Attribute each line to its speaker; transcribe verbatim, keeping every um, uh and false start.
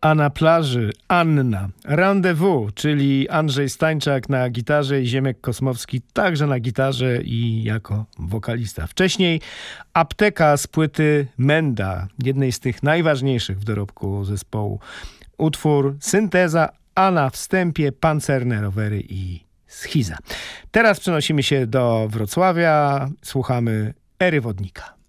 Speaker 1: A na plaży Anna. Rendezvous, czyli Andrzej Stańczak na gitarze i Ziemek Kosmowski także na gitarze i jako wokalista. Wcześniej Apteka z płyty Menda, jednej z tych najważniejszych w dorobku zespołu. Utwór Synteza, a na wstępie Pancerne rowery i Schiza. Teraz przenosimy się do Wrocławia, słuchamy Ery Wodnika.